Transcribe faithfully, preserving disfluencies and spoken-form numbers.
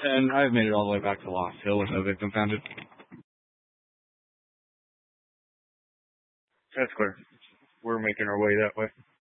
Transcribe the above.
And I've made it all the way back to Lost Hill with no victim founded. That's clear. We're making our way that way.